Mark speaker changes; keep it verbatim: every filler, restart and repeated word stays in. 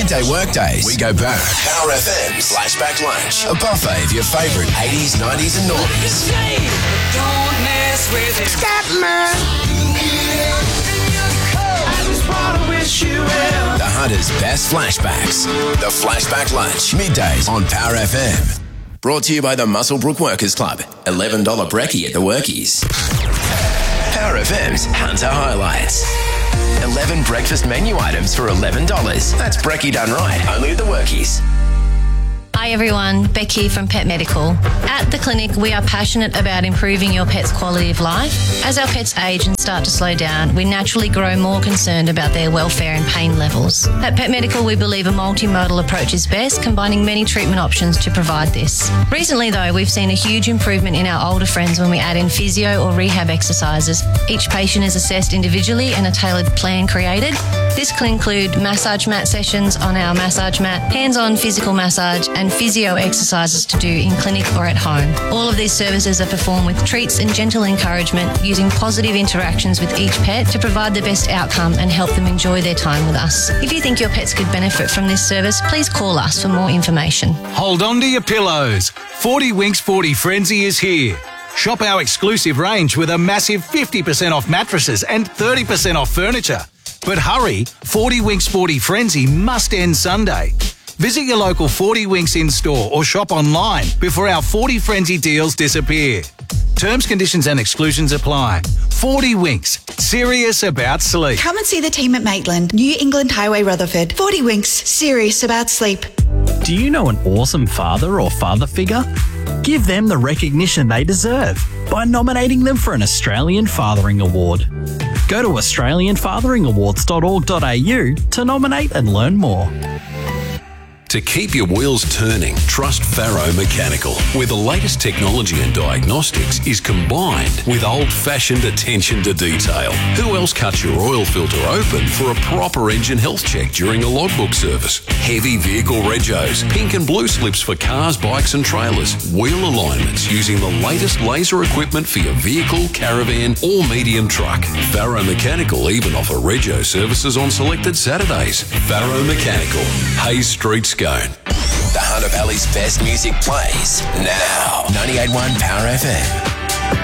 Speaker 1: midday workdays, we go back. Power F M's Flashback Lunch. A buffet of your favourite eighties, nineties and noughties.
Speaker 2: Don't mess with it.
Speaker 1: Scatman.
Speaker 2: I just wanna wish you well.
Speaker 1: The Hunter's best flashbacks. The Flashback Lunch. Middays on Power F M. Brought to you by the Muswellbrook Workers Club. eleven dollars brekkie at the Workies. Power F M's Hunter Highlights. eleven breakfast menu items for eleven dollars. That's brekkie done right, only at the Workies.
Speaker 3: Hi everyone, Beck here from Pet Medical. At the clinic, we are passionate about improving your pet's quality of life. As our pets age and start to slow down, we naturally grow more concerned about their welfare and pain levels. At Pet Medical, we believe a multimodal approach is best, combining many treatment options to provide this. Recently though, we've seen a huge improvement in our older friends when we add in physio or rehab exercises. Each patient is assessed individually and a tailored plan created. This can include massage mat sessions on our massage mat, hands-on physical massage and physio exercises to do in clinic or at home. All of these services are performed with treats and gentle encouragement, using positive interactions with each pet to provide the best outcome and help them enjoy their time with us. If you think your pets could benefit from this service, please call us for more information.
Speaker 4: Hold on to your pillows. forty Winks forty Frenzy is here. Shop our exclusive range with a massive fifty percent off mattresses and thirty percent off furniture. But hurry, forty Winks forty Frenzy must end Sunday. Visit your local forty Winks in-store or shop online before our forty Frenzy deals disappear. Terms, conditions and exclusions apply. forty Winks, serious about sleep.
Speaker 5: Come and see the team at Maitland, New England Highway, Rutherford. forty Winks, serious about sleep.
Speaker 6: Do you know an awesome father or father figure? Give them the recognition they deserve by nominating them for an Australian Fathering Award. Go to australian fathering awards dot org dot a u to nominate and learn more.
Speaker 7: To keep your wheels turning, trust Faro Mechanical, where the latest technology and diagnostics is combined with old-fashioned attention to detail. Who else cuts your oil filter open for a proper engine health check during a logbook service? Heavy vehicle regos, pink and blue slips for cars, bikes and trailers, wheel alignments using the latest laser equipment for your vehicle, caravan or medium truck. Faro Mechanical even offer rego services on selected Saturdays. Faro Mechanical, Hayes Street, Scone.
Speaker 1: The Hunter Valley's best music plays now. ninety-eight point one Power F M.